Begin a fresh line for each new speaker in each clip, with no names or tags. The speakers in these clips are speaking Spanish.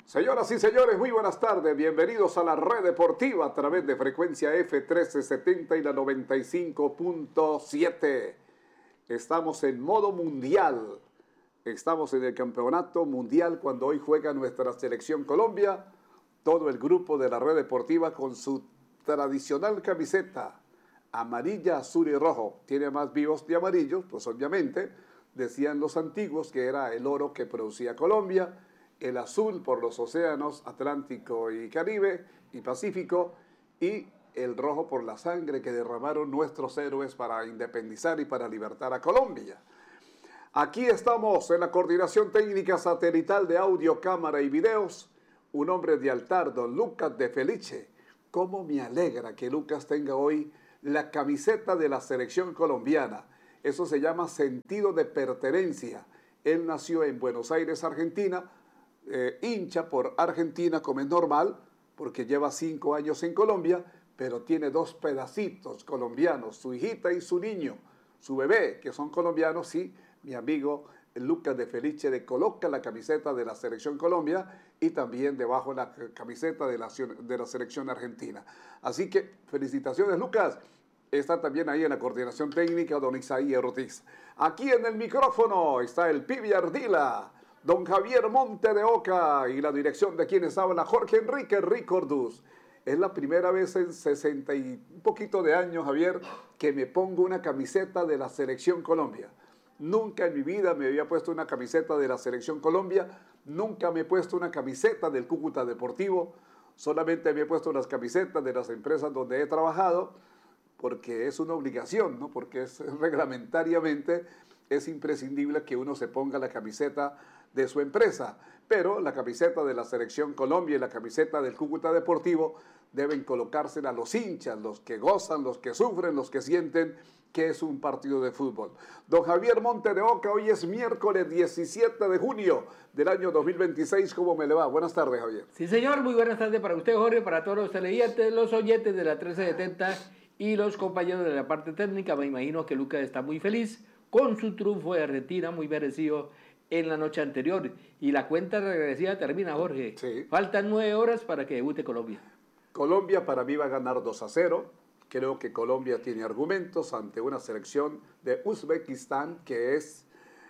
Señoras y señores, muy buenas tardes. Bienvenidos a la Red Deportiva a través de frecuencia F1370 y la 95.7. Estamos en modo mundial. Estamos en el campeonato mundial cuando hoy juega nuestra selección Colombia. Todo el grupo de la Red Deportiva con su tradicional camiseta amarilla, azul y rojo. Tiene más vivos de amarillos, pues obviamente decían los antiguos que era el oro que producía Colombia, el azul por los océanos Atlántico y Caribe y Pacífico, y el rojo por la sangre que derramaron nuestros héroes para independizar y para libertar a Colombia. Aquí estamos en la coordinación técnica satelital de audio, cámara y videos, un hombre de altar, don Lucas de Felice. Cómo me alegra que Lucas tenga hoy la camiseta de la selección colombiana. Eso se llama sentido de pertenencia. Él nació en Buenos Aires, Argentina, hincha por Argentina como es normal, porque lleva 5 años en Colombia, pero tiene 2 pedacitos colombianos, su hijita y su niño, su bebé, que son colombianos. Sí, mi amigo Lucas de Felice le coloca la camiseta de la selección Colombia y también debajo la camiseta de la selección argentina. Así que felicitaciones, Lucas. Está también ahí en la coordinación técnica don Isaías Ortiz. Aquí en el micrófono está el Pibe Ardila, don Javier Monte de Oca, y la dirección de quienes habla Jorge Enrique Ricorduz. Es la primera vez en 60 y un poquito de años, Javier, que me pongo una camiseta de la selección Colombia. Nunca en mi vida me había puesto una camiseta de la selección Colombia, nunca me he puesto una camiseta del Cúcuta Deportivo, solamente me he puesto las camisetas de las empresas donde he trabajado, porque es una obligación, ¿no? Porque reglamentariamente es imprescindible que uno se ponga la camiseta de su empresa, pero la camiseta de la selección Colombia y la camiseta del Cúcuta Deportivo deben colocársela a los hinchas, los que gozan, los que sufren, los que sienten que es un partido de fútbol. Don Javier Monte de Oca, hoy es miércoles 17 de junio del año 2026. ¿Cómo me le va? Buenas tardes, Javier.
Sí, señor, muy buenas tardes para usted, Jorge, para todos los televidentes, los oyentes de la 1370 y los compañeros de la parte técnica. Me imagino que Lucas está muy feliz con su triunfo de Argentina, muy merecido en la noche anterior. Y la cuenta regresiva termina, Jorge.
Sí.
Faltan 9 horas para que debute Colombia.
Colombia para mí va a ganar 2-0. Creo que Colombia tiene argumentos ante una selección de Uzbekistán que es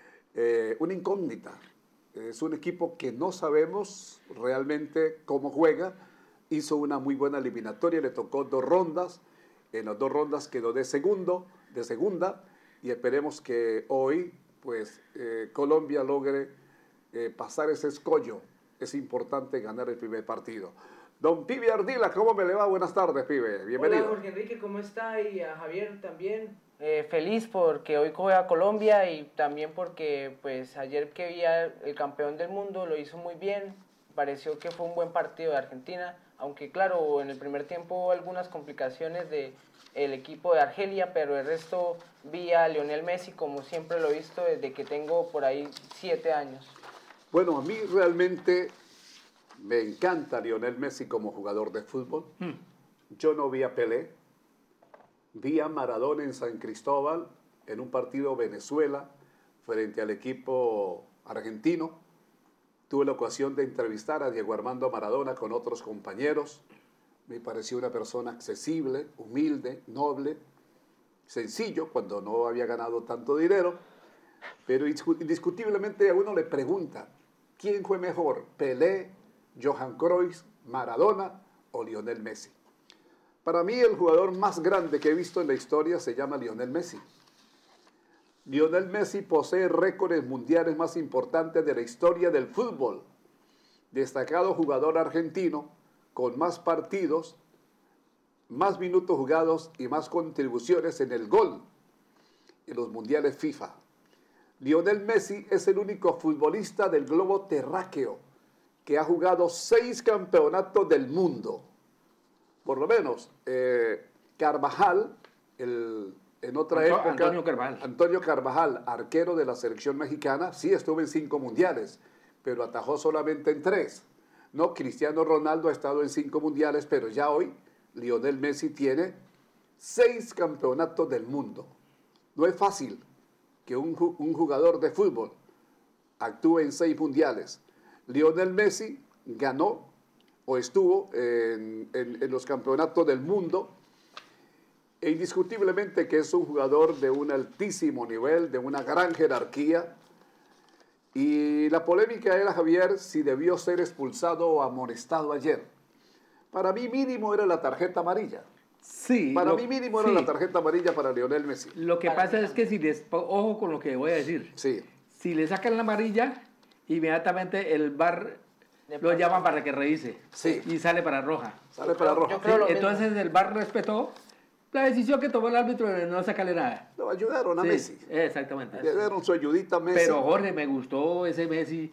una incógnita. Es un equipo que no sabemos realmente cómo juega. Hizo una muy buena eliminatoria, le tocó 2 rondas. En las 2 rondas quedó de segunda, y esperemos que hoy pues Colombia logre pasar ese escollo. Es importante ganar el primer partido. Don Pibe Ardila, ¿cómo me le va? Buenas tardes, Pibe. Bienvenido.
Hola, Jorge Enrique, ¿cómo está? Y a Javier también. Feliz porque hoy juega Colombia y también porque pues ayer que vi el campeón del mundo lo hizo muy bien. Pareció que fue un buen partido de Argentina, aunque claro, en el primer tiempo hubo algunas complicaciones del equipo de Argelia, pero el resto vi a Lionel Messi como siempre lo he visto desde que tengo por ahí 7 años.
Bueno, a mí realmente me encanta Lionel Messi como jugador de fútbol. Yo no vi a Pelé, vi a Maradona en San Cristóbal en un partido Venezuela frente al equipo argentino. Tuve la ocasión de entrevistar a Diego Armando Maradona con otros compañeros. Me pareció una persona accesible, humilde, noble, sencillo, cuando no había ganado tanto dinero. Pero indiscutiblemente a uno le pregunta, ¿quién fue mejor? ¿Pelé, Johan Cruyff, Maradona o Lionel Messi? Para mí el jugador más grande que he visto en la historia se llama Lionel Messi. Lionel Messi posee récords mundiales más importantes de la historia del fútbol. Destacado jugador argentino con más partidos, más minutos jugados y más contribuciones en el gol en los mundiales FIFA. Lionel Messi es el único futbolista del globo terráqueo que ha jugado 6 campeonatos del mundo. Por lo menos, Carvajal, en otra época, Antonio Carvajal, arquero de la selección mexicana, sí estuvo en 5 mundiales, pero atajó solamente en 3. No, Cristiano Ronaldo ha estado en 5 mundiales, pero ya hoy Lionel Messi tiene 6 campeonatos del mundo. No es fácil que un jugador de fútbol actúe en 6 mundiales. Lionel Messi ganó o estuvo en los campeonatos del mundo. E indiscutiblemente que es un jugador de un altísimo nivel, de una gran jerarquía. Y la polémica era, Javier, si debió ser expulsado o amonestado ayer. Para mí mínimo era la tarjeta amarilla.
Sí.
Para mí mínimo era la tarjeta amarilla para Lionel Messi.
Lo que pasa es que ojo con lo que voy a decir.
Sí.
Si le sacan la amarilla, inmediatamente el VAR lo llaman para que revise.
Sí.
Y sale para roja.
Sale para roja.
Yo creo lo
Entonces
mismo.
el VAR respetó la decisión que tomó el árbitro de no sacarle nada.
Lo ayudaron a
Sí,
Messi.
exactamente.
Le dieron su ayudita a Messi.
Pero Jorge, me gustó ese Messi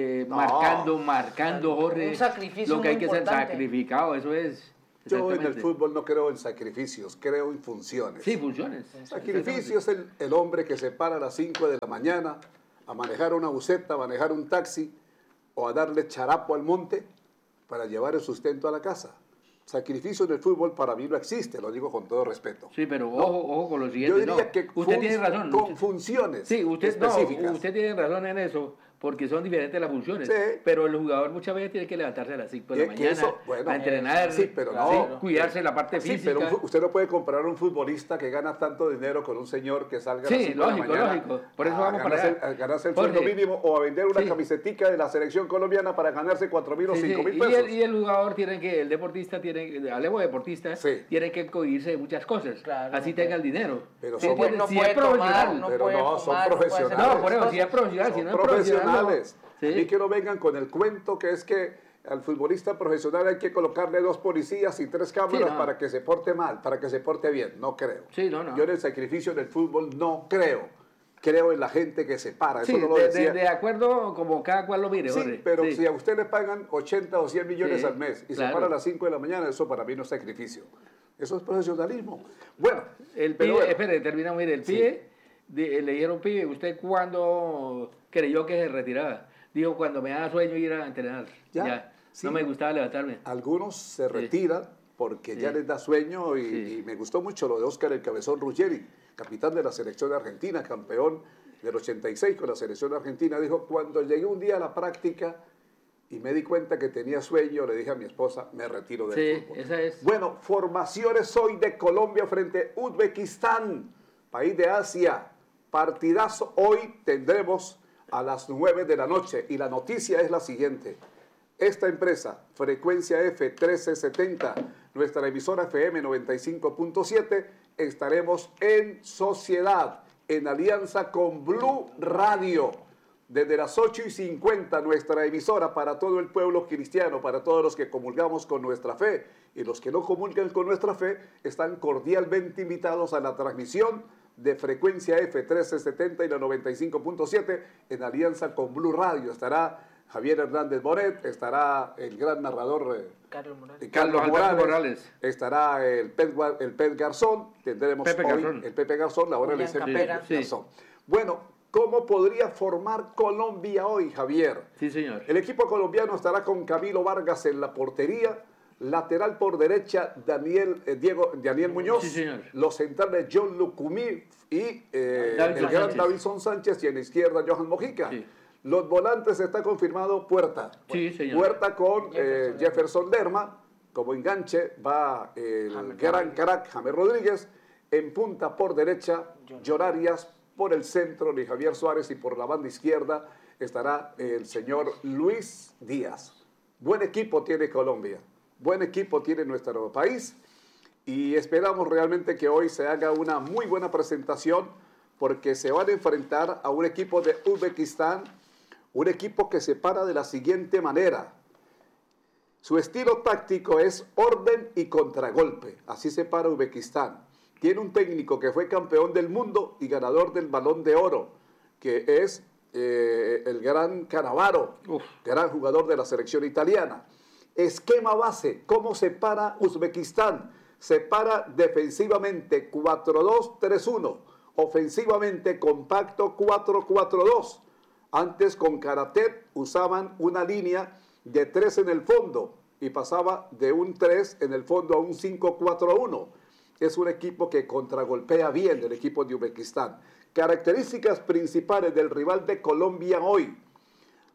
marcando, Jorge.
Un sacrificio
lo que hay
muy
que ser
importante.
sacrificado, eso es.
Yo en el
exactamente.
fútbol no creo en sacrificios, creo en funciones.
Sí, funciones.
Sacrificio es el hombre que se para a las 5 de la mañana a manejar una buseta, a manejar un taxi o a darle charapo al monte para llevar el sustento a la casa. Sacrificio en el fútbol para mí no existe, lo digo con todo respeto.
Sí, pero
No.
ojo con lo
Yo
siguiente.
diría
no.
que
Usted tiene razón.
con funciones
Sí,
específicas.
usted tiene razón en eso, porque son diferentes las funciones.
Sí.
Pero el jugador muchas veces tiene que levantarse a las 5 de la
Que
mañana,
eso, bueno,
a entrenar,
sí, pero no.
sí, cuidarse la parte
Sí,
física.
pero usted no puede comparar un futbolista que gana tanto dinero con un señor que salga a las
Sí,
5 de la
lógico,
mañana
lógico. Por eso vamos para
ganarse,
allá.
a ganarse el
Jorge,
sueldo mínimo o a vender una
sí.
camisetica de la selección colombiana para ganarse 4.000 o
Sí, sí,
5.000
y
pesos.
el jugador tiene que, el deportista tiene, hablemos de deportista,
Sí.
tiene que cohirse de muchas cosas,
Claro,
así
no
tenga
puede.
el dinero.
Pero
Si
son-
tiene-
no
si
puede
es profesional,
tomar, no
Pero
puede
no, son
fumar, no puede hacer
profesionales.
no, por eso,
otras
si es
cosas.
profesional, si
Son
no es profesional, no.
profesionales.
Sí.
Y que no vengan con el cuento que es que al futbolista profesional hay que colocarle 2 policías y 3 cámaras
Sí, no.
para que se porte mal, para que se porte bien. No creo.
Sí, no.
Yo en el sacrificio del fútbol no creo. Creo en la gente que se para. Eso
Sí,
no lo decía.
de acuerdo como cada cual lo mire,
Sí,
Jorge.
pero
Sí.
si a usted le pagan 80 o 100 millones
Sí,
al mes y
claro.
se para a las 5 de la mañana, eso para mí no es sacrificio. Eso es profesionalismo. Bueno,
El
pero
pibe,
bueno,
espere, terminamos, mire, el pibe, le dijeron, pibe, ¿usted cuándo creyó que se retiraba? Dijo, cuando me da sueño ir a entrenar.
Ya, sí.
No me gustaba levantarme.
algunos se retiran porque ya
Sí.
les da sueño
Sí.
y me gustó mucho lo de Óscar el Cabezón Ruggeri, capitán de la selección de Argentina, campeón del 86 con la selección de Argentina. Dijo, cuando llegué un día a la práctica y me di cuenta que tenía sueño, le dije a mi esposa, me retiro del
Sí,
fútbol.
esa es.
Bueno, formaciones hoy de Colombia frente a Uzbekistán, país de Asia. Partidazo hoy tendremos a las 9 de la noche y la noticia es la siguiente. Esta empresa, Frecuencia F1370, nuestra emisora FM 95.7, estaremos en sociedad, en alianza con Blue Radio. Desde las 8:50, nuestra emisora para todo el pueblo cristiano, para todos los que comulgamos con nuestra fe. Y los que no comulgan con nuestra fe están cordialmente invitados a la transmisión de Frecuencia F1370 y la 95.7 en alianza con Blue Radio. Estará Javier Hernández Bonet, estará el gran narrador
Carlos Morales.
Carlos
Alberto
Morales,
Morales.
estará el Pet Garzón, tendremos
Pepe
hoy
Garzón.
el Pepe Garzón, la hora le
Julián
dice
Campera.
Pepe Garzón. Bueno, ¿cómo podría formar Colombia hoy, Javier?
Sí, señor.
El equipo colombiano estará con Camilo Vargas en la portería, lateral por derecha Daniel Muñoz,
Sí, señor.
los centrales John Lucumí y el
Davinson
gran
Sánchez.
Davinson Sánchez y en la izquierda Johan Mojica.
Sí.
Los volantes está confirmado Puerta.
Sí, señor.
Puerta con
Jefferson
Jefferson Lerma, como enganche va el
James
gran
Rodríguez.
crack James Rodríguez, en punta por derecha John Arias, por el centro Luis Javier Suárez y por la banda izquierda estará el señor Luis Díaz. Buen equipo tiene Colombia, buen equipo tiene nuestro país y esperamos realmente que hoy se haga una muy buena presentación porque se van a enfrentar a un equipo de Uzbekistán, un equipo que se para de la siguiente manera. Su estilo táctico es orden y contragolpe, así se para Uzbekistán. Tiene un técnico que fue campeón del mundo y ganador del Balón de Oro, que es el gran Cannavaro,
Uf.
gran jugador de la selección italiana. Esquema base, ¿cómo se para Uzbekistán? Se para defensivamente 4-2-3-1, ofensivamente compacto 4-4-2. Antes con Karatet usaban una línea de 3 en el fondo y pasaba de un 3 en el fondo a un 5-4-1. Es un equipo que contragolpea bien el equipo de Uzbekistán. Características principales del rival de Colombia hoy.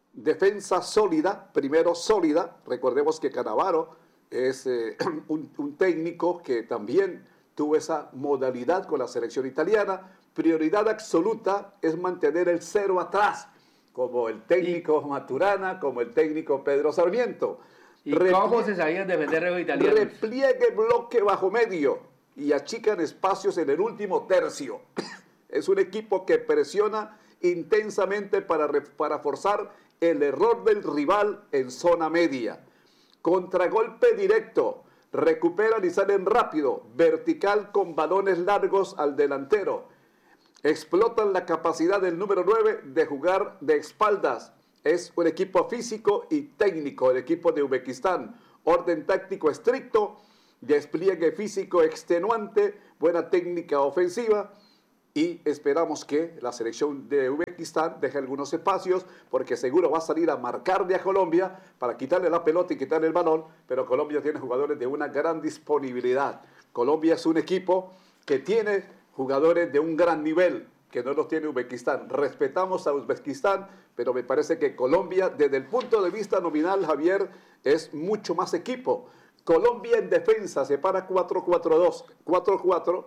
defensa sólida, primero sólida. Recordemos que Cannavaro es un técnico que también tuvo esa modalidad con la selección italiana. Prioridad absoluta es mantener el cero atrás, como el técnico Maturana, como el técnico Pedro Sarmiento.
¿Y cómo se sabían defender los italianos?
Repliegue bloque bajo medio y achican espacios en el último tercio. Es un equipo que presiona intensamente para forzar el error del rival en zona media. Contragolpe directo, recuperan y salen rápido, vertical con balones largos al delantero. Explotan la capacidad del número 9 de jugar de espaldas. Es un equipo físico y técnico, el equipo de Uzbekistán. Orden táctico estricto, despliegue físico extenuante, buena técnica ofensiva. Y esperamos que la selección de Uzbekistán deje algunos espacios, porque seguro va a salir a marcarle a Colombia para quitarle la pelota y quitarle el balón, pero Colombia tiene jugadores de una gran disponibilidad. Colombia es un equipo que tiene jugadores de un gran nivel, que no los tiene Uzbekistán. Respetamos a Uzbekistán, pero me parece que Colombia, desde el punto de vista nominal, Javier, es mucho más equipo. Colombia en defensa se para 4-4-2, 4-4.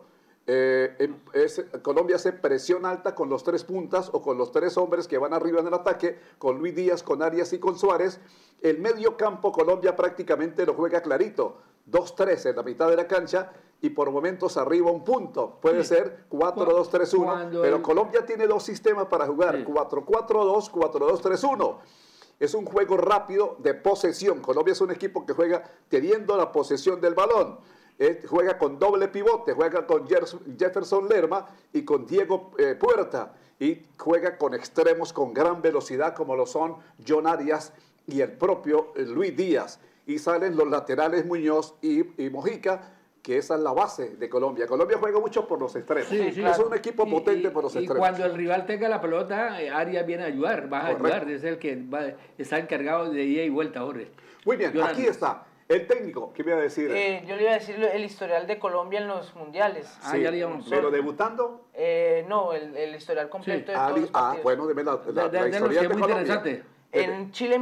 Colombia hace presión alta con los tres puntas o con los tres hombres que van arriba en el ataque, con Luis Díaz, con Arias y con Suárez. El medio campo Colombia prácticamente lo juega clarito, 2-3 en la mitad de la cancha y por momentos arriba un punto. Puede ser 4-2-3-1, pero Colombia tiene dos sistemas para jugar, 4-4-2, 4-2-3-1. Es un juego rápido de posesión. Colombia es un equipo que juega teniendo la posesión del balón. Juega con doble pivote, juega con Jefferson Lerma y con Diego Puerta, y juega con extremos con gran velocidad como lo son John Arias y el propio Luis Díaz, y salen los laterales Muñoz y Mojica, que esa es la base de Colombia. Colombia juega mucho por los extremos, es un equipo potente por los extremos.
Y cuando el rival tenga la pelota, Arias viene a ayudar, va a ayudar, es el que está encargado de ida y vuelta, Jorge.
Muy bien, aquí está. El técnico, ¿qué me iba a decir?
Yo le iba a decir el historial de Colombia en los mundiales.
Sí, ya le íbamos. ¿Pero debutando?
No, el historial completo de todos los partidos.
Bueno, dime la historial de
muy
Colombia.
Interesante.
En Chile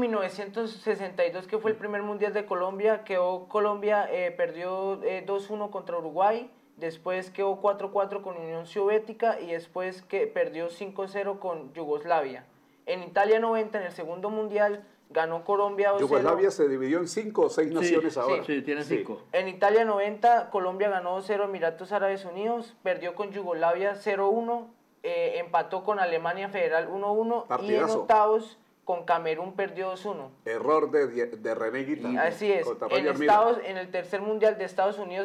1962, que fue el primer mundial de Colombia, Colombia perdió 2-1 contra Uruguay, después quedó 4-4 con Unión Soviética y después perdió 5-0 con Yugoslavia. En Italia 90, en el segundo mundial, ganó Colombia 2-0.
Yugoslavia se dividió en 5 o 6 naciones ahora.
Sí, tiene 5.
En Italia 90, Colombia ganó 2-0 Emiratos Árabes Unidos, perdió con Yugoslavia 0-1, empató con Alemania Federal 1-1 y en octavos con Camerún perdió 2-1.
Error de René Guita.
Así es. En el tercer mundial de Estados Unidos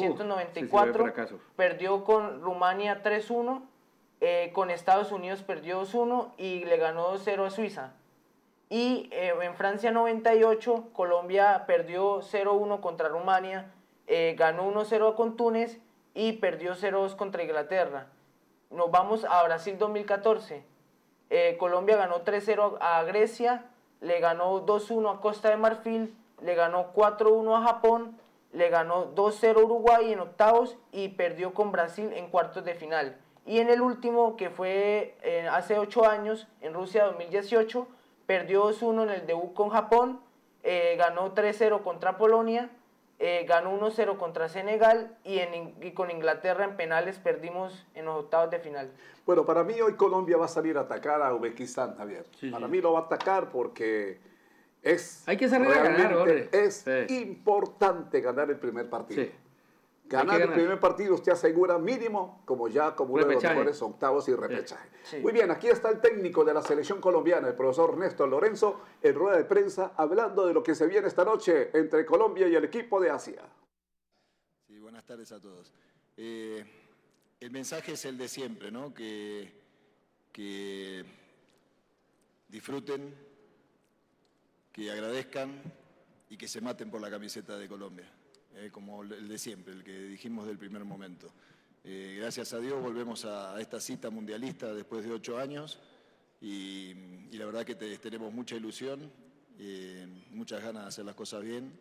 1994 perdió con Rumania 3-1, con Estados Unidos perdió 2-1 y le ganó 2-0 a Suiza. Y en Francia 98, Colombia perdió 0-1 contra Rumania, ganó 1-0 con Túnez y perdió 0-2 contra Inglaterra. Nos vamos a Brasil 2014. Colombia ganó 3-0 a Grecia, le ganó 2-1 a Costa de Marfil, le ganó 4-1 a Japón, le ganó 2-0 a Uruguay en octavos y perdió con Brasil en cuartos de final. Y en el último, que fue hace 8 años, en Rusia 2018, perdió 2-1 en el debut con Japón, ganó 3-0 contra Polonia, ganó 1-0 contra Senegal y con Inglaterra en penales perdimos en los octavos de final.
Bueno, para mí hoy Colombia va a salir a atacar a Uzbekistán, Javier. Para mí lo va a atacar porque
hay que salir a ganar, Jorge.
Es importante ganar el primer partido. Ganar el primer partido usted asegura mínimo, como uno de los mejores octavos y repechaje. Muy bien, aquí está el técnico de la selección colombiana, el profesor Néstor Lorenzo, en rueda de prensa, hablando de lo que se viene esta noche entre Colombia y el equipo de Asia.
Sí, buenas tardes a todos. El mensaje es el de siempre, ¿no? Que disfruten, que agradezcan y que se maten por la camiseta de Colombia. Como el de siempre, el que dijimos del primer momento. Gracias a Dios volvemos a esta cita mundialista después de 8 años y la verdad que tenemos mucha ilusión, muchas ganas de hacer las cosas bien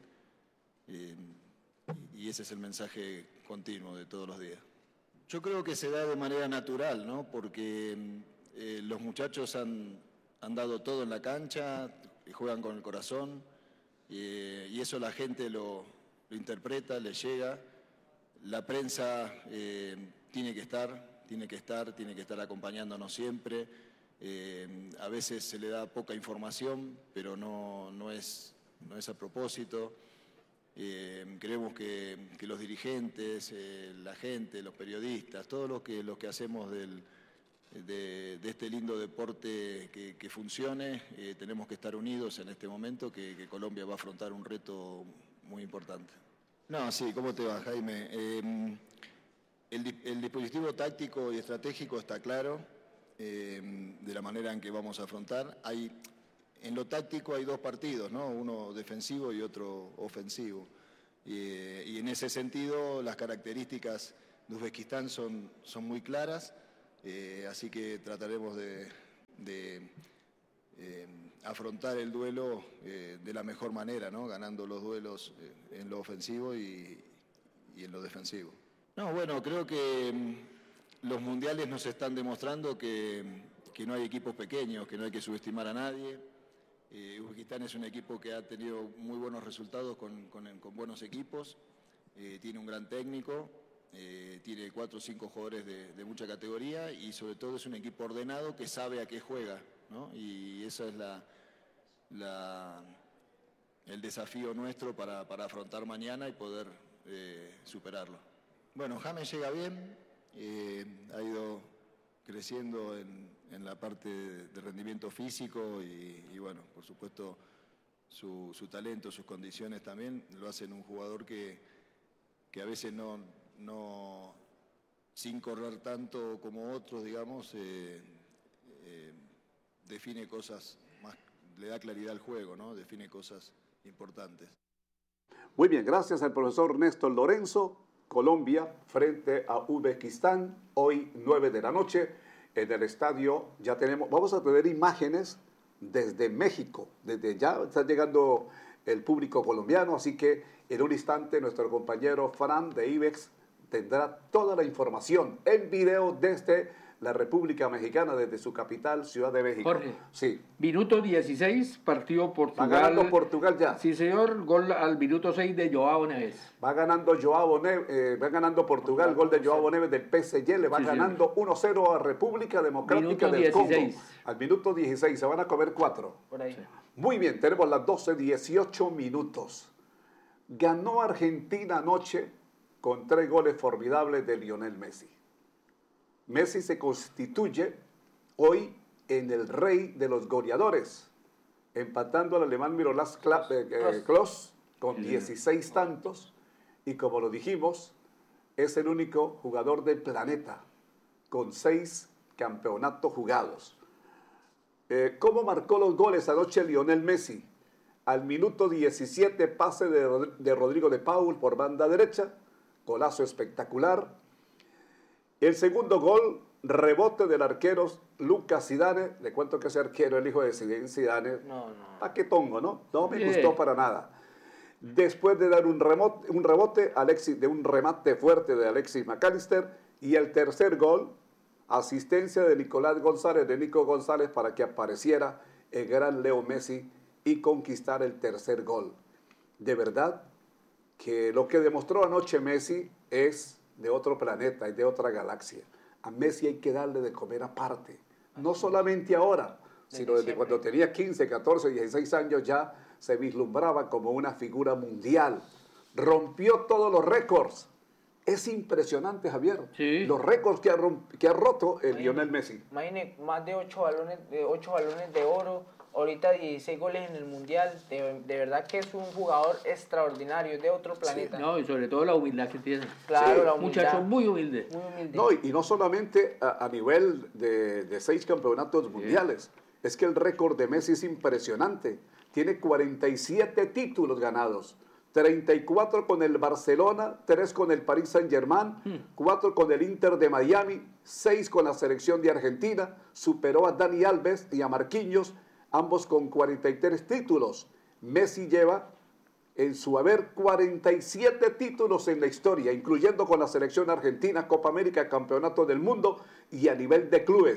y ese es el mensaje continuo de todos los días. Yo creo que se da de manera natural, ¿no? Porque los muchachos han han dado todo en la cancha, juegan con el corazón, y eso la gente lo interpreta, le llega. La prensa tiene que estar acompañándonos siempre. A veces se le da poca información, pero no es a propósito. Creemos que los dirigentes, la gente, los periodistas, todos los que hacemos de este lindo deporte que funcione, tenemos que estar unidos en este momento que Colombia va a afrontar un reto muy importante. No, sí, ¿cómo te va, Jaime? El dispositivo táctico y estratégico está claro, de la manera en que vamos a afrontar. En lo táctico hay dos partidos, ¿no? Uno defensivo y otro ofensivo. Y en ese sentido las características de Uzbekistán son muy claras, así que trataremos de afrontar el duelo de la mejor manera, ¿no? Ganando los duelos en lo ofensivo y en lo defensivo. No, bueno, creo que los mundiales nos están demostrando que no hay equipos pequeños, que no hay que subestimar a nadie. Uzbekistán es un equipo que ha tenido muy buenos resultados con buenos equipos, tiene un gran técnico, tiene 4 o 5 jugadores de mucha categoría y sobre todo es un equipo ordenado que sabe a qué juega, ¿no? Y eso es el desafío nuestro para afrontar mañana y poder superarlo. Bueno, James llega bien, ha ido creciendo en la parte de rendimiento físico y bueno, por supuesto su talento, sus condiciones también lo hacen un jugador que a veces no sin correr tanto como otros, digamos, define cosas más, le da claridad al juego, ¿no? Define cosas importantes.
Muy bien, gracias al profesor Néstor Lorenzo. Colombia frente a Uzbekistán, hoy 9 de la noche, en el estadio. Ya vamos a tener imágenes desde México, desde ya está llegando el público colombiano, así que en un instante nuestro compañero Fran de IBEX tendrá toda la información en video desde la República Mexicana, desde su capital, Ciudad de México.
Jorge,
sí.
Minuto 16, partido Portugal.
Va ganando Portugal ya.
Sí, señor, gol al minuto 6 de Joao Neves.
Va ganando va ganando Portugal, gol de Joao Neves del PSG, le va ganando 1-0 a República Democrática del Congo. Al minuto 16, se van a comer 4.
Por ahí.
Muy bien, tenemos las 12:18 minutos. Ganó Argentina anoche con 3 goles formidables de Lionel Messi. Messi se constituye hoy en el rey de los goleadores, empatando al alemán Miroslav Klose con 16 tantos y como lo dijimos, es el único jugador del planeta con 6 campeonatos jugados. ¿Cómo marcó los goles anoche Lionel Messi? Al minuto 17, pase de Rodrigo de Paul por banda derecha, golazo espectacular. El segundo gol, rebote del arquero Lucas Zidane. Le cuento que ese arquero, el hijo de Zidane, paquetongo, ¿no? No me gustó para nada. Después de dar un rebote, de un remate fuerte de Alexis McAllister. Y el tercer gol, asistencia de Nico González, para que apareciera el gran Leo Messi y conquistar el tercer gol. De verdad que lo que demostró anoche Messi es de otro planeta y de otra galaxia. A Messi hay que darle de comer aparte. No solamente ahora, sino desde cuando tenía 15, 14, 16 años ya se vislumbraba como una figura mundial. Rompió todos los récords. Es impresionante, Javier. Sí. Los récords que ha roto el Lionel Messi.
Imagine, más de 8 balones de oro. Ahorita 16 goles en el Mundial, de verdad que es un jugador extraordinario, de otro planeta.
Sí. No, y sobre todo la humildad que tiene.
Claro, sí. La humildad.
Muchacho muy humilde.
Muy humilde.
No, y no solamente a nivel de 6 campeonatos mundiales, es que el récord de Messi es impresionante. Tiene 47 títulos ganados, 34 con el Barcelona, 3 con el Paris Saint-Germain, 4 con el Inter de Miami, 6 con la selección de Argentina, superó a Dani Alves y a Marquinhos, ambos con 43 títulos. Messi lleva en su haber 47 títulos en la historia, incluyendo con la selección argentina, Copa América, Campeonato del Mundo y a nivel de clubes.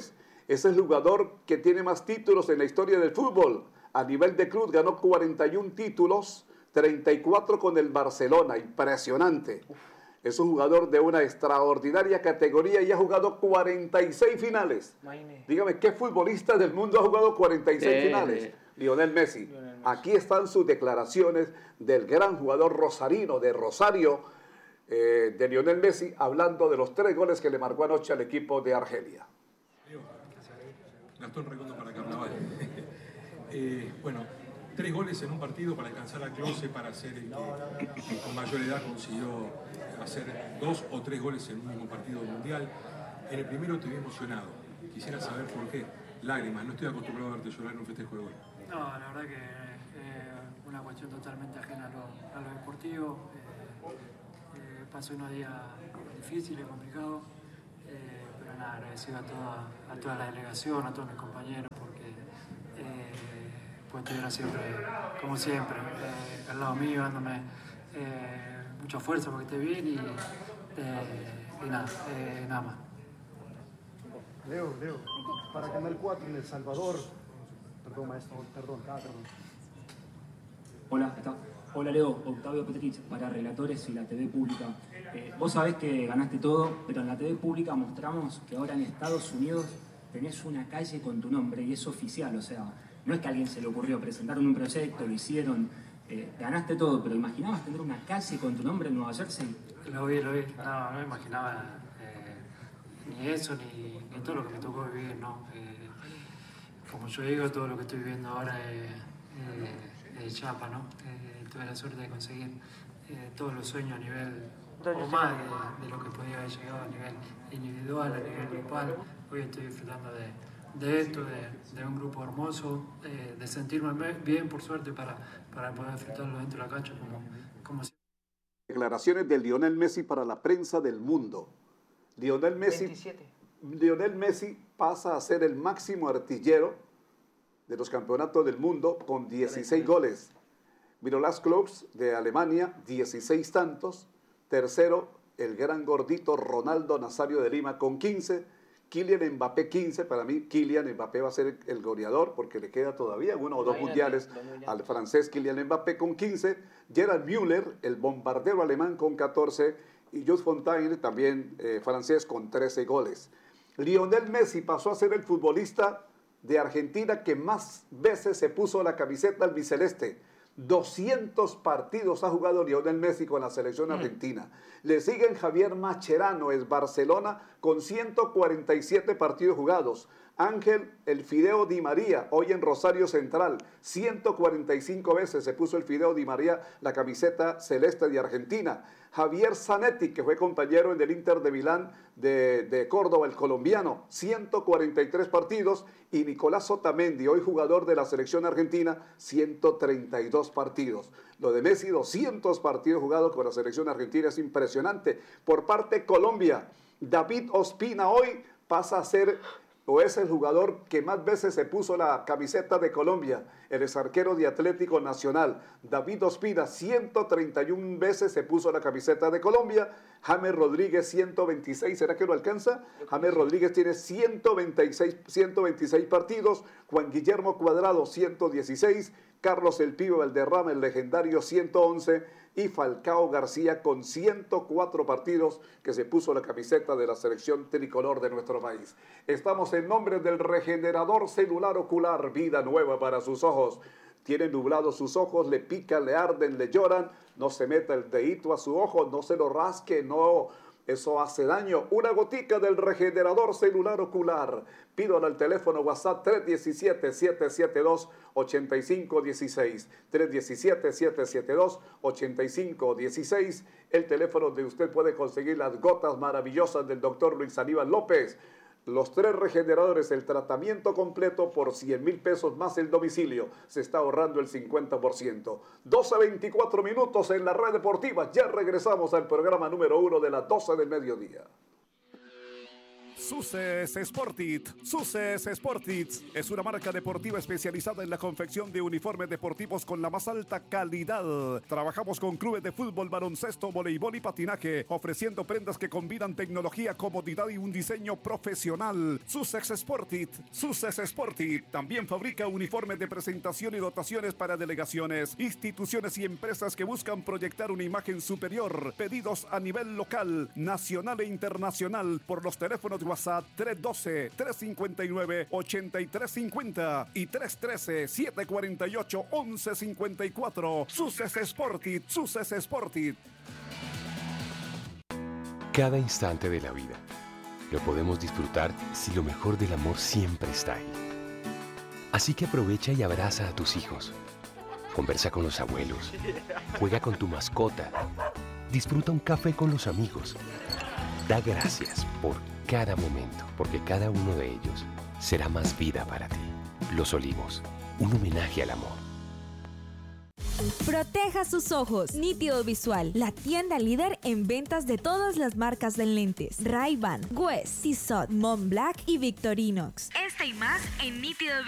Es el jugador que tiene más títulos en la historia del fútbol. A nivel de club ganó 41 títulos, 34 con el Barcelona. Impresionante. Es un jugador de una extraordinaria categoría y ha jugado 46 finales. Dígame, ¿qué futbolista del mundo ha jugado 46 finales? Lionel Messi. Aquí están sus declaraciones del gran jugador rosarino, de Rosario, de Lionel Messi, hablando de los 3 goles que le marcó anoche al equipo de Argelia.
Gastón Recondo para Carnaval. Bueno, 3 goles en un partido para alcanzar a Klose, para ser el que con mayor edad consiguió hacer 2 o 3 goles en un mismo partido mundial. En el primero te vi emocionado. Quisiera saber por qué. Lágrimas, no estoy acostumbrado a verte llorar en un festejo de gol.
No, la verdad que una cuestión totalmente ajena a lo deportivo. Pasó unos días difíciles, complicados, pero nada, agradecido a toda la delegación, a todos mis compañeros, porque estuvieron siempre, como siempre, al lado mío, dándome mucha fuerza porque esté bien y nada más.
Leo, para Canal 4 en El Salvador. Perdón, maestro, perdón.
Hola Leo, Octavio Petrich para Relatores y la TV Pública. Vos sabés que ganaste todo, pero en la TV Pública mostramos que ahora en Estados Unidos tenés una calle con tu nombre y es oficial, o sea, no es que a alguien se le ocurrió, presentaron un proyecto, lo hicieron, ganaste todo, pero ¿imaginabas tener una calle con tu nombre en Nueva Jersey?
Lo vi, no imaginaba ni eso, ni todo lo que me tocó vivir, ¿no? Como yo digo, todo lo que estoy viviendo ahora es chapa, ¿no? Tuve la suerte de conseguir todos los sueños a nivel, o más de lo que podía haber llegado a nivel individual, a nivel grupal. Hoy estoy disfrutando de esto, de un grupo hermoso, de sentirme bien, por suerte, para poder disfrutarlo dentro de la cancha como siempre.
Declaraciones de Lionel Messi para la prensa del mundo. Lionel Messi pasa a ser el máximo artillero de los campeonatos del mundo con 16 goles. Miroslav Klose de Alemania, 16 tantos. Tercero, el gran gordito Ronaldo Nazario de Lima con 15. Kylian Mbappé 15. Para mí, Kylian Mbappé va a ser el goleador porque le queda todavía 1 o 2 mundiales al francés Kylian Mbappé con 15. Gerard Müller, el bombardero alemán con 14. Y Jules Fontaine, también francés, con 13 goles. Lionel Messi pasó a ser el futbolista de Argentina que más veces se puso la camiseta albiceleste. 200 partidos ha jugado Lionel Messi con la selección argentina. Le siguen Javier Mascherano, es Barcelona, con 147 partidos jugados. Ángel El Fideo Di María, hoy en Rosario Central, 145 veces se puso el Fideo Di María la camiseta celeste de Argentina. Javier Zanetti, que fue compañero en el Inter de Milán de Córdoba, el colombiano, 143 partidos. Y Nicolás Otamendi, hoy jugador de la selección argentina, 132 partidos. Lo de Messi, 200 partidos jugados con la selección argentina, es impresionante. Por parte de Colombia, David Ospina hoy pasa a ser, o es el jugador que más veces se puso la camiseta de Colombia, el exarquero de Atlético Nacional. David Ospina, 131 veces se puso la camiseta de Colombia. James Rodríguez, 126, ¿será que lo alcanza? James Rodríguez tiene 126 partidos. Juan Guillermo Cuadrado, 116. Carlos El Pío Valderrama, el legendario, 111. Y Falcao García con 104 partidos que se puso la camiseta de la selección tricolor de nuestro país. Estamos en nombre del regenerador celular ocular, vida nueva para sus ojos. Tienen nublados sus ojos, le pican, le arden, le lloran. No se meta el dedito a su ojo, no se lo rasque, no, eso hace daño. Una gotica del regenerador celular ocular. Pídalo al teléfono WhatsApp 317-772-8516. 317-772-8516. El teléfono donde usted puede conseguir las gotas maravillosas del doctor Luis Aníbal López. Los 3 regeneradores, el tratamiento completo por 100,000 pesos más el domicilio. Se está ahorrando el 50%. 12:24 minutos en la red deportiva. Ya regresamos al programa número 1 de las 12 del mediodía. Suces Sportit. Suces Sportit es una marca deportiva especializada en la confección de uniformes deportivos con la más alta calidad. Trabajamos con clubes de fútbol, baloncesto, voleibol y patinaje, ofreciendo prendas que combinan tecnología, comodidad y un diseño profesional. Suces Sportit. Suces Sportit también fabrica uniformes de presentación y dotaciones para delegaciones, instituciones y empresas que buscan proyectar una imagen superior. Pedidos a nivel local, nacional e internacional por los teléfonos de WhatsApp 312-359-8350 y 313-748-1154. Suces Sportit, Suces Sportit.
Cada instante de la vida lo podemos disfrutar si lo mejor del amor siempre está ahí. Así que aprovecha y abraza a tus hijos. Conversa con los abuelos. Juega con tu mascota. Disfruta un café con los amigos. Da gracias por cada momento, porque cada uno de ellos será más vida para ti. Los Olivos, un homenaje al amor.
Proteja sus ojos. Nítido Visual, la tienda líder en ventas de todas las marcas de lentes. Ray-Ban, Guess, Tissot, Montblanc y Victorinox. Esta y más en Nítido